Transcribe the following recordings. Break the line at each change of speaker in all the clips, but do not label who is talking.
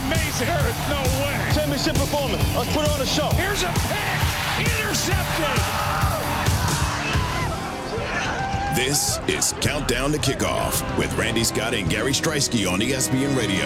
amazing. There's no way.
Championship performance. Let's put on a show.
Here's a pick. Intercepted.
This is Countdown to Kickoff with Randy Scott and Gary Streisky on ESPN Radio.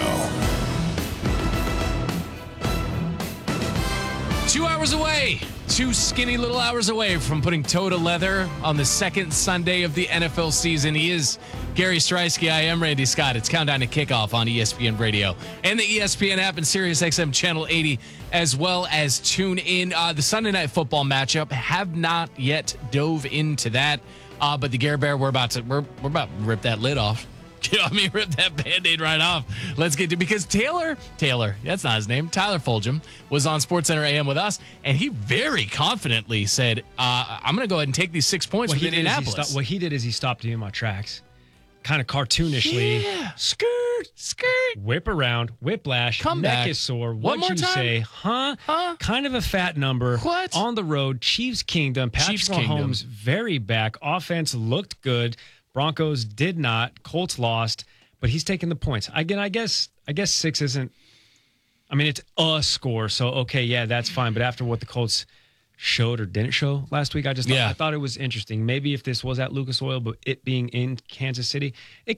2 hours away. 2 skinny little hours away from putting toe to leather on the second Sunday of the NFL season. He is Gary Streisky. I am Randy Scott. It's Countdown to Kickoff on ESPN Radio and the ESPN app and SiriusXM Channel 80, as well as tune in. The Sunday Night Football matchup, have not yet dove into that, but the Gare Bear, we're about to rip that lid off. You know what I mean? Rip that Band-Aid right off. Let's get to, because Taylor, that's not his name, Tyler Fulgham, was on SportsCenter AM with us, and he very confidently said, I'm going to go ahead and take these 6 points with Indianapolis.
What he did is he stopped me in my tracks, kind of cartoonishly.
Yeah. Skirt.
Whip around, whiplash,
Come
neck
back.
is sore.
One more
What'd you
time?
say? Huh? Kind of a fat number.
What?
On the road, Chiefs Kingdom. Patrick Mahomes very back. Offense looked good. Broncos did not. Colts lost, but he's taking the points. Again, I guess 6 isn't. I mean, it's a score, so okay, yeah, that's fine. But after what the Colts showed or didn't show last week, I thought it was interesting. Maybe if this was at Lucas Oil, but it being in Kansas City,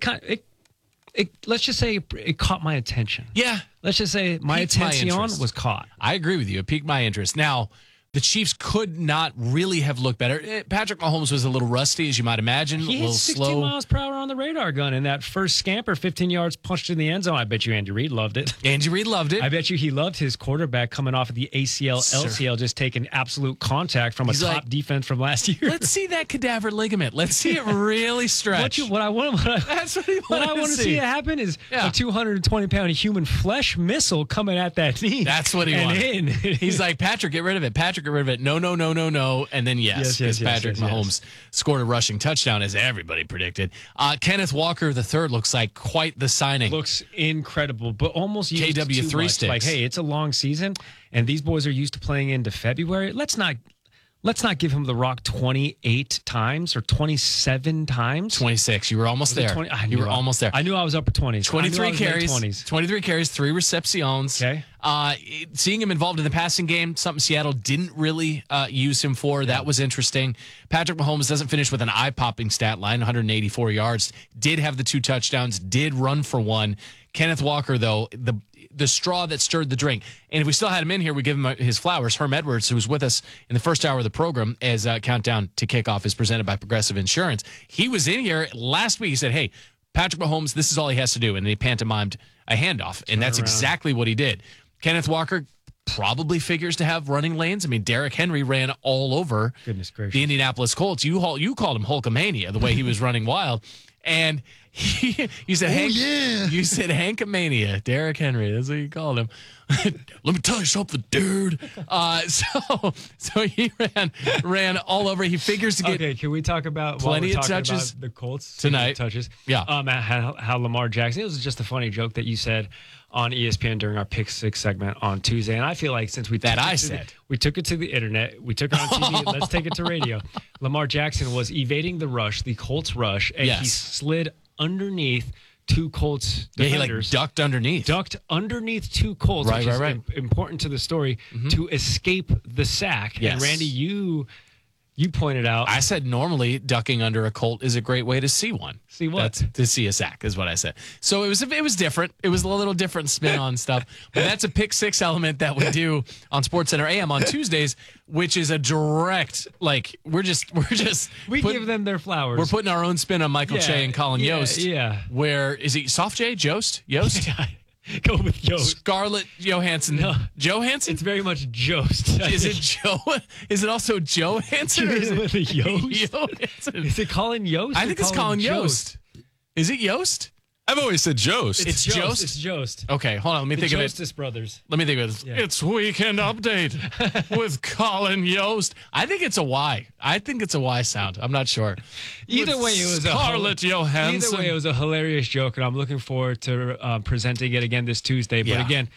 let's just say it caught my attention.
Yeah.
Let's just say my attention was caught.
I agree with you. It piqued my interest. Now, the Chiefs could not really have looked better. Patrick Mahomes was a little rusty, as you might imagine.
He
a little
hit 16
slow.
miles per hour on the radar gun, and that first scamper, 15 yards, punched in the end zone. I bet you Andy Reid loved it.
Andy Reid loved it.
I bet you he loved his quarterback coming off of the ACL, LCL, just taking absolute contact from a top defense from last year.
Let's see that cadaver ligament. Let's see it really stretch.
What I want to see happen is a 220-pound human flesh missile coming at that knee.
That's what he wanted. He's like, Patrick, get rid of it. Patrick, get rid of it. No. And then yes, Patrick Mahomes scored a rushing touchdown, as everybody predicted. Kenneth Walker III looks like quite the signing.
Looks incredible, but almost used
KW3
too much.
sticks.
Like, hey, it's a long season, and these boys are used to playing into February. Let's not give him the rock 28 times or 27 times.
26. You were almost there. You were almost there.
I knew I was upper 20s.
23 carries. 23 carries, 3 receptions.
Okay.
Seeing him involved in the passing game, something Seattle didn't really use him for. That was interesting. Patrick Mahomes doesn't finish with an eye-popping stat line, 184 yards. Did have the 2 touchdowns. Did run for 1. Kenneth Walker, though, the straw that stirred the drink. And if we still had him in here, we give him his flowers. Herm Edwards, who was with us in the first hour of the program as Countdown to Kickoff is presented by Progressive Insurance. He was in here last week. He said, hey, Patrick Mahomes, this is all he has to do. And he pantomimed a handoff. And that's exactly what he did. Kenneth Walker probably figures to have running lanes. I mean, Derrick Henry ran all over the Indianapolis Colts. You called him Hulkamania, the way he was running wild. And you said, you said Hankamania, Derrick Henry. That's what you called him. Let me tell you something, dude. So he ran all over. He figures to get.
Okay, can we talk about
plenty of touches
about the Colts
tonight?
Touches,
yeah.
How Lamar Jackson. It was just a funny joke that you said on ESPN during our Pick 6 segment on Tuesday, and I feel like since we took it to the internet, we took it on TV. Let's take it to radio. Lamar Jackson was evading the rush, the Colts rush, and he slid underneath 2 Colts defenders.
He ducked underneath
2 Colts, which is important to the story, to escape the sack.
Yes.
And Randy, you pointed out.
I said normally ducking under a Colt is a great way to see one.
See what?
To see a sack is what I said. So it was different. It was a little different spin on stuff. But that's a Pick 6 element that we do on SportsCenter AM on Tuesdays, which is a direct, like, we
give them their flowers.
We're putting our own spin on Michael Che and Colin Yost.
Yeah.
Where is he? Soft J? Yost?
Go with Yost.
Scarlett Johansson.
No.
Johansson?
It's very much Jost.
Is it Joe? Is it also Joe Hansen?
Is it with a Yost?
Johansson?
Is it Colin Yost?
I think it's Colin Yost. Is it Yost?
I've always said Jost.
It's Jost?
It's Jost.
Okay, hold on. Let me think of it.
Jostis brothers.
Let me think of it. Yeah. It's Weekend Update with Colin Yost. I think it's a Y. I think it's a Y sound. I'm not sure.
Either way, it was
Scarlett Johansson.
Either way, it was a hilarious joke, and I'm looking forward to presenting it again this Tuesday. But again,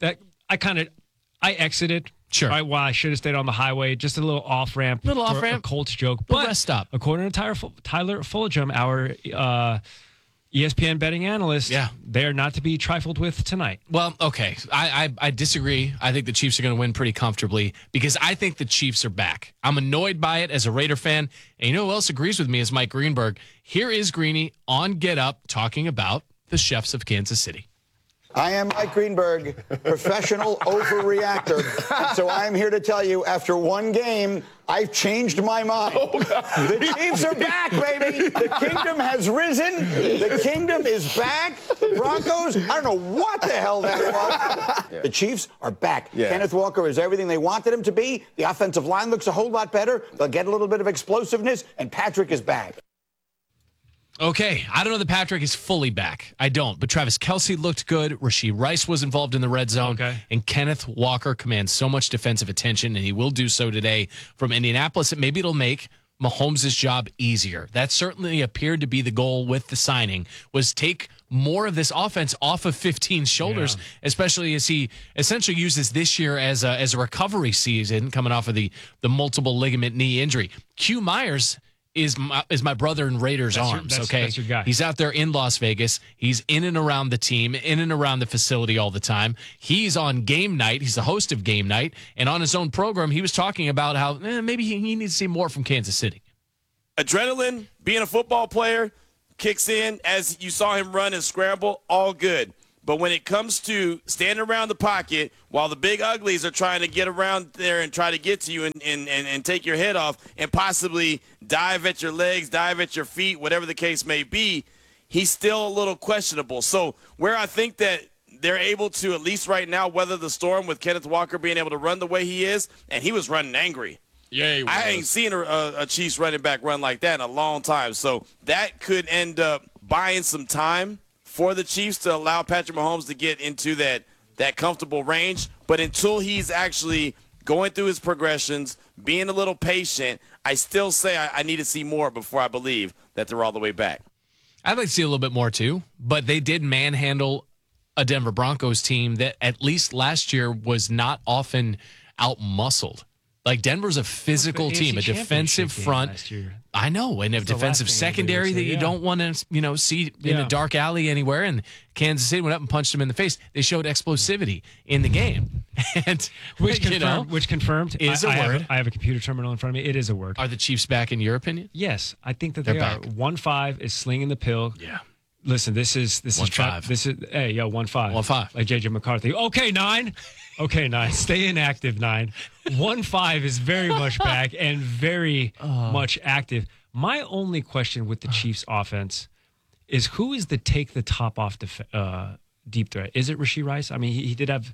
I exited.
Sure.
Right, I should have stayed on the highway. Just a little off ramp. A Colts joke. But
rest stop.
According to Tyler Fulgham, our ESPN betting analyst.
Yeah.
They are not to be trifled with tonight.
Well, okay. I disagree. I think the Chiefs are going to win pretty comfortably because I think the Chiefs are back. I'm annoyed by it as a Raider fan. And you know who else agrees with me is Mike Greenberg. Here is Greeny on Get Up talking about the Chefs of Kansas City.
I am Mike Greenberg, professional overreactor. So I'm here to tell you, after one game, I've changed my mind. The Chiefs are back, baby. The kingdom has risen. The kingdom is back. The Broncos, I don't know what the hell that was. Yeah. The Chiefs are back. Yeah. Kenneth Walker is everything they wanted him to be. The offensive line looks a whole lot better. They'll get a little bit of explosiveness, and Patrick is back.
Okay, I don't know that Patrick is fully back. I don't. But Travis Kelce looked good. Rashee Rice was involved in the red zone.
Okay.
And Kenneth Walker commands so much defensive attention, and he will do so today from Indianapolis. And maybe it'll make Mahomes' job easier. That certainly appeared to be the goal with the signing, was take more of this offense off of 15's shoulders, especially as he essentially uses this year as a recovery season coming off of the multiple ligament knee injury. Q Myers is my brother in Raiders arms, okay?
That's your guy.
He's out there in Las Vegas. He's in and around the team, in and around the facility all the time. He's on game night. He's the host of game night. And on his own program, he was talking about how maybe he needs to see more from Kansas City.
Adrenaline, being a football player, kicks in as you saw him run and scramble, all good. But when it comes to standing around the pocket while the big uglies are trying to get around there and try to get to you and take your head off and possibly dive at your legs, dive at your feet, whatever the case may be, he's still a little questionable. So where I think that they're able to, at least right now, weather the storm with Kenneth Walker being able to run the way he is, and he was running angry.
Yeah, he was.
I ain't seen a Chiefs running back run like that in a long time. So that could end up buying some time for the Chiefs to allow Patrick Mahomes to get into that comfortable range. But until he's actually going through his progressions, being a little patient, I still say I need to see more before I believe that they're all the way back.
I'd like to see a little bit more too, but they did manhandle a Denver Broncos team that at least last year was not often out-muscled. Like, Denver's a physical team, a defensive front. I know, and a defensive secondary that you don't want to, see in a dark alley anywhere. And Kansas City went up and punched them in the face. They showed explosivity in the game, and
which confirmed
is a word.
I have a computer terminal in front of me. It is a word.
Are the Chiefs back in your opinion?
Yes, I think that they are. 1-5 is slinging the pill.
Yeah.
Listen, this is 1-5. Hey, 1-5.
1-5.
Like JJ McCarthy. Okay, 9. Okay, 9. Stay inactive, 9. 1-5 is very much back and very much active. My only question with the Chiefs offense is who is the take the top off deep threat? Is it Rashee Rice? I mean, he did have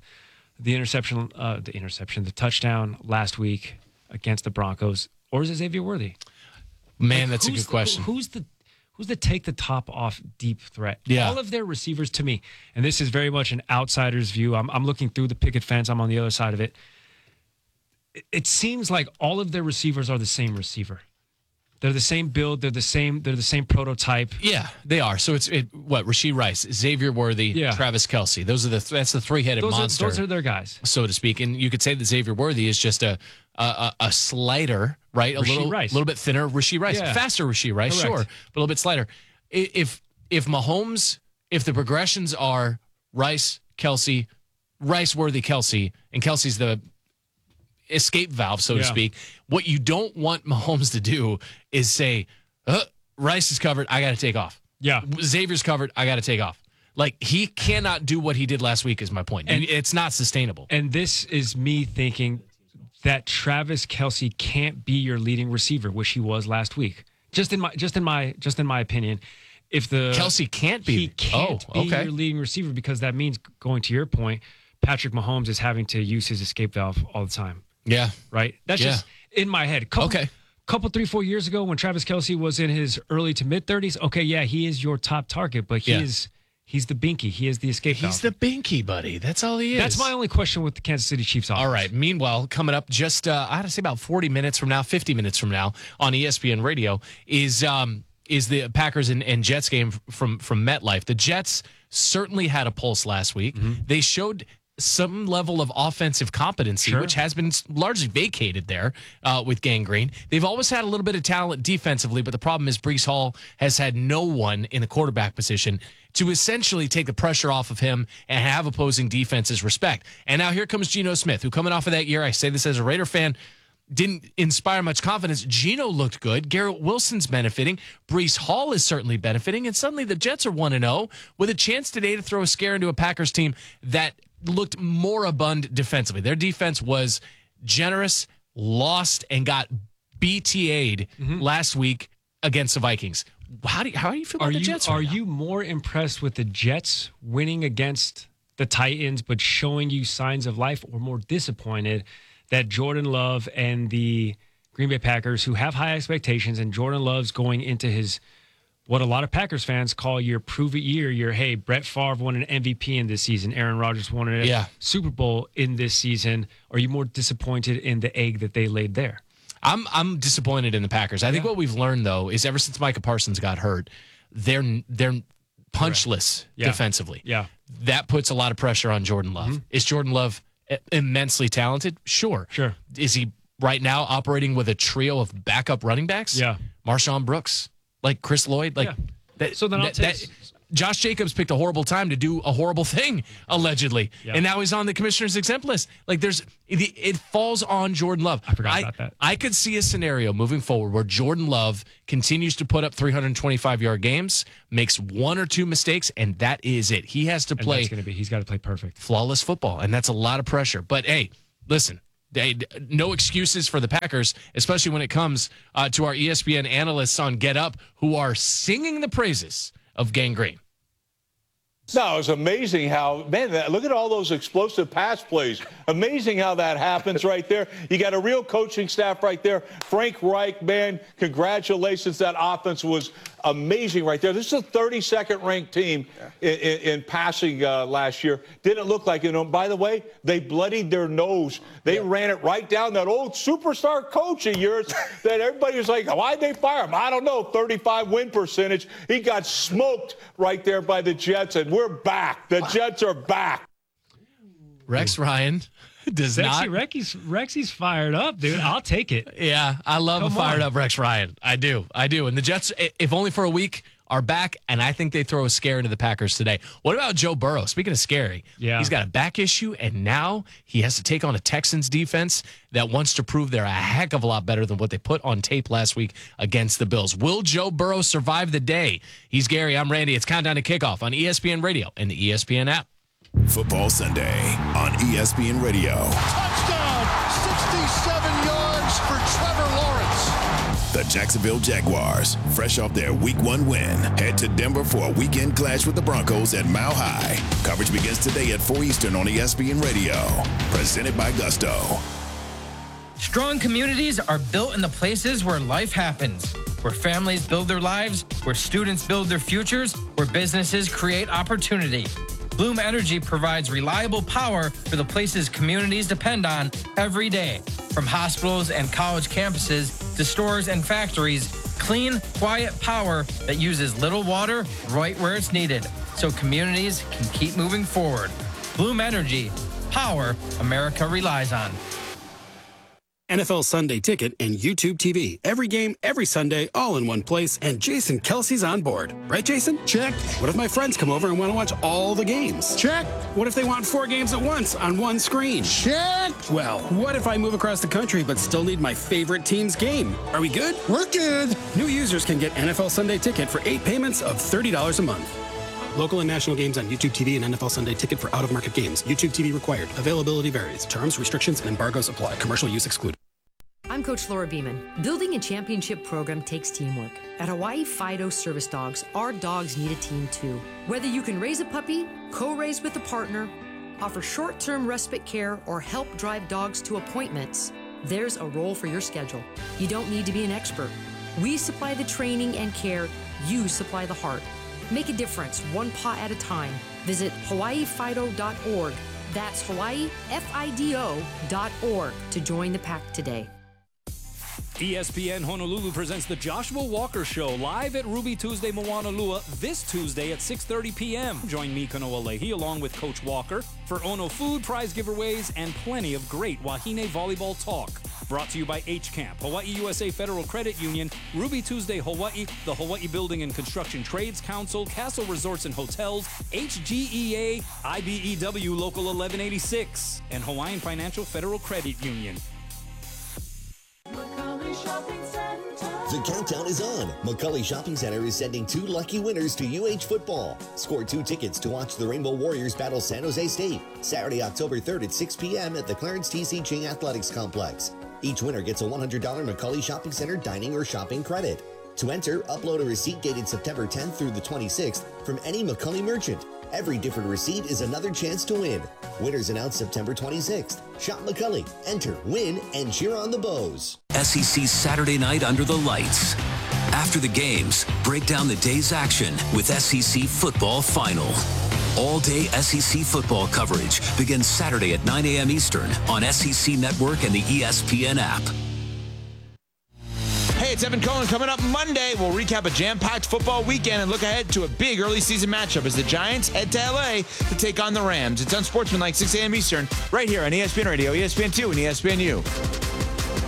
the touchdown last week against the Broncos, or is it Xavier Worthy?
Man, that's a good question.
Who's the take the top off deep threat?
Yeah.
All of their receivers to me, and this is very much an outsider's view. I'm looking through the picket fence. I'm on the other side of it. It seems like all of their receivers are the same receiver. They're the same build. They're the same prototype.
Yeah, they are. So it's Rashee Rice, Xavier Worthy, Travis Kelce. That's the three-headed monster.
Those are their guys,
so to speak. And you could say that Xavier Worthy is just a slighter, right? Little bit thinner Rashee Rice, faster Rashee Rice,
correct,
sure, but a little bit slighter. If Mahomes, if the progressions are Rice, Kelce, Rice, Worthy, Kelce, and Kelce's the escape valve, so to speak. What you don't want Mahomes to do is say, Rice is covered, I got to take off.
Yeah.
Xavier's covered, I got to take off. Like, he cannot do what he did last week is my point. And it's not sustainable.
And this is me thinking that Travis Kelce can't be your leading receiver, which he was last week. Just in my opinion. If the
Kelce can't be.
He can't be your leading receiver, because that means, going to your point, Patrick Mahomes is having to use his escape valve all the time.
Yeah.
Right? That's just in my head. Couple 3-4 years ago, when Travis Kelce was in his early to mid 30s, he is your top target, but he's the binky. He is the escape valve.
He's the binky, buddy. That's all he is.
That's my only question with the Kansas City Chiefs offense.
All right. Meanwhile, coming up just, I had to say about 40 minutes from now, 50 minutes from now on ESPN Radio is the Packers and Jets game from MetLife. The Jets certainly had a pulse last week. Mm-hmm. They showed some level of offensive competency, which has been largely vacated there with Gang Green. They've always had a little bit of talent defensively, but the problem is Breece Hall has had no one in the quarterback position to essentially take the pressure off of him and have opposing defenses respect. And now here comes Geno Smith, who coming off of that year, I say this as a Raider fan, didn't inspire much confidence. Geno looked good. Garrett Wilson's benefiting. Breece Hall is certainly benefiting. And suddenly the Jets are 1-0 with a chance today to throw a scare into a Packers team that looked moribund defensively. Their defense was generous, lost, and got BTA'd last week against the Vikings. How do you feel about the Jets right now?
Are you more impressed with the Jets winning against the Titans but showing you signs of life, or more disappointed that Jordan Love and the Green Bay Packers, who have high expectations, and Jordan Love's going into his, what a lot of Packers fans call your prove-it year, hey, Brett Favre won an MVP in this season, Aaron Rodgers won a Super Bowl in this season. Are you more disappointed in the egg that they laid there?
I'm disappointed in the Packers. I think what we've learned, though, is ever since Micah Parsons got hurt, they're punchless defensively.
Yeah.
That puts a lot of pressure on Jordan Love. Is Jordan Love immensely talented? Sure. Is he right now operating with a trio of backup running backs?
Yeah.
Marshawn Brooks, like Chris Lloyd, like that. So then Josh Jacobs picked a horrible time to do a horrible thing, allegedly, and now he's on the commissioner's exempt list. Like it falls on Jordan Love.
I forgot about that.
I could see a scenario moving forward where Jordan Love continues to put up 325-yard games, makes one or two mistakes, and that is it. He has to play.
He's got to play perfect,
flawless football, and that's a lot of pressure. But hey, listen. No excuses for the Packers, especially when it comes to our ESPN analysts on Get Up, who are singing the praises of Gang Green.
No, it's amazing how, man, look at all those explosive pass plays. Amazing how that happens right there. You got a real coaching staff right there. Frank Reich, man, congratulations. That offense was amazing right there. This is a 32nd ranked team in passing last year. Didn't look like it. By the way, they bloodied their nose. They ran it right down that old superstar coach of yours that everybody was like, why'd they fire him? I don't know, 35 win percentage. He got smoked right there by the Jets, and we're back. The Jets are back.
Rex Ryan does not.
Rexy's fired up, dude. I'll take it.
Yeah, I love a fired up Rex Ryan. I do. And the Jets, if only for a week, are back, and I think they throw a scare into the Packers today. What about Joe Burrow? Speaking of scary, he's got a back issue, and now he has to take on a Texans defense that wants to prove they're a heck of a lot better than what they put on tape last week against the Bills. Will Joe Burrow survive the day? He's Gary. I'm Randy. It's Countdown to Kickoff on ESPN Radio and the ESPN app.
Football Sunday on ESPN Radio.
Touchdown, 67 yards for Trevor Lawrence.
The Jacksonville Jaguars, fresh off their Week 1 win, head to Denver for a weekend clash with the Broncos at Mile High. Coverage begins today at 4 Eastern on ESPN Radio. Presented by Gusto.
Strong communities are built in the places where life happens, where families build their lives, where students build their futures, where businesses create opportunity. Bloom Energy provides reliable power for the places communities depend on every day. From hospitals and college campuses to stores and factories, clean, quiet power that uses little water right where it's needed, so communities can keep moving forward. Bloom Energy, power America relies on.
NFL Sunday Ticket and YouTube TV. Every game, every Sunday, all in one place, and Jason Kelsey's on board. Right, Jason?
Check.
What if my friends come over and want to watch all the games?
Check.
What if they want 4 games at once on one screen?
Check.
Well, what if I move across the country but still need my favorite team's game? Are we good?
We're good.
New users can get NFL Sunday Ticket for 8 payments of $30 a month. Local and national games on YouTube TV and NFL Sunday Ticket for out-of-market games. YouTube TV required. Availability varies. Terms, restrictions, and embargoes apply. Commercial use excluded.
I'm Coach Laura Beeman. Building a championship program takes teamwork. At Hawaii Fido Service Dogs, our dogs need a team too. Whether you can raise a puppy, co-raise with a partner, offer short-term respite care, or help drive dogs to appointments, there's a role for your schedule. You don't need to be an expert. We supply the training and care. You supply the heart. Make a difference, one paw at a time. Visit hawaiifido.org. That's hawaiifido.org to join the pack today.
ESPN Honolulu presents the Joshua Walker Show live at Ruby Tuesday, Moanalua this Tuesday at 6:30 p.m. Join me, Kanoa Leahy, along with Coach Walker for Ono food, prize giveaways, and plenty of great Wahine volleyball talk. Brought to you by H-Camp, Hawaii USA Federal Credit Union, Ruby Tuesday Hawaii, the Hawaii Building and Construction Trades Council, Castle Resorts and Hotels, HGEA, IBEW Local 1186, and Hawaiian Financial Federal Credit Union.
The countdown is on. McCully Shopping Center is sending 2 lucky winners to UH football. Score 2 tickets to watch the Rainbow Warriors battle San Jose State Saturday, October 3rd at 6 p.m. at the Clarence T.C. Ching Athletics Complex. Each winner gets a $100 McCully Shopping Center dining or shopping credit. To enter, upload a receipt dated September 10th through the 26th from any McCully merchant. Every different receipt is another chance to win. Winners announced September 26th. Shop McCully, enter, win, and cheer on the Bows.
SEC Saturday night under the lights. After the games, break down the day's action with SEC Football Final. All-day SEC football coverage begins Saturday at 9 a.m. Eastern on SEC Network and the ESPN app.
Hey, it's Evan Cohen. Coming up Monday, we'll recap a jam-packed football weekend and look ahead to a big early season matchup as the Giants head to LA to take on the Rams. It's Unsportsmanlike, 6 a.m. Eastern, right here on ESPN Radio, ESPN2, and ESPNU.